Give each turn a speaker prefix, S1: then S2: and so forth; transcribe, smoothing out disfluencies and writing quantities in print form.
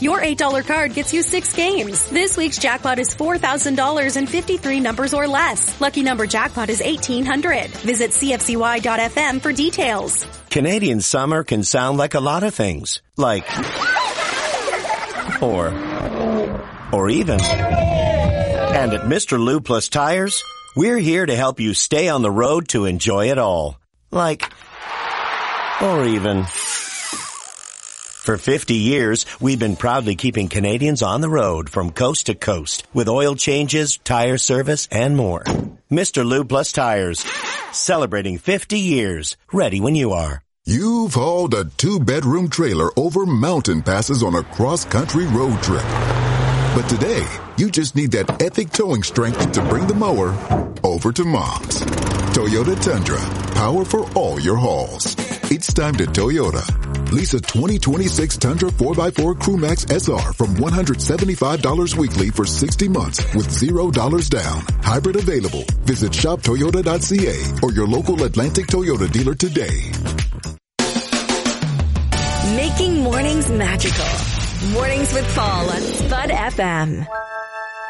S1: Your $8 card gets you 6 games. This week's jackpot is $4,000 and 53 numbers or less. Lucky number jackpot is 1,800. Visit CFCY.FM for details.
S2: Canadian summer can sound like a lot of things. Like, or even. And at Mr. Lou Plus Tires, we're here to help you stay on the road to enjoy it all. Like, or even. For 50 years, we've been proudly keeping Canadians on the road from coast to coast with oil changes, tire service, and more. Mr. Lou Plus Tires, celebrating 50 years, ready when you are.
S3: You've hauled a 2-bedroom trailer over mountain passes on a cross-country road trip. But today, you just need that epic towing strength to bring the mower over to Mom's. Toyota Tundra, power for all your hauls. It's time to Toyota. Lease a 2026 Tundra 4x4 CrewMax SR from $175 weekly for 60 months with $0 down. Hybrid available. Visit shoptoyota.ca or your local Atlantic Toyota dealer today.
S4: Making mornings magical. Mornings with Paul on Spud FM.